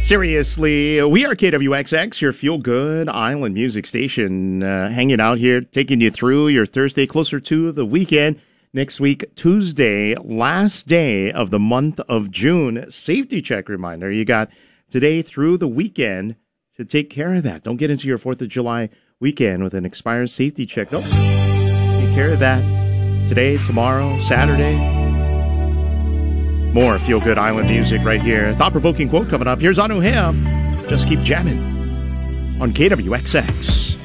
Seriously, we are KWXX, your feel-good island music station, hanging out here, taking you through your Thursday closer to the weekend. Next week, Tuesday, last day of the month of June. Safety check reminder. You got today through the weekend to take care of that. Don't get into your 4th of July weekend with an expired safety check. Nope. Take care of that today, tomorrow, Saturday. More feel-good island music right here. Thought-provoking quote coming up. Here's Anu Him. Just keep jamming on KWXX.